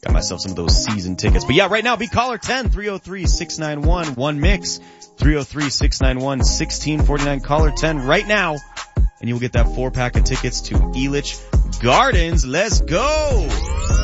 Got myself some of those season tickets. But yeah, right now, be caller 10, 303-691, one mix, 303-691-1649, caller 10 right now. And you will get that 4-pack of tickets to Elitch Gardens. Let's go!